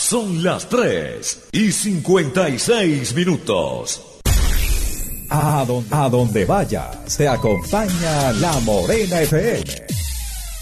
Son las 3:56. A donde vaya, se acompaña La Morena FM.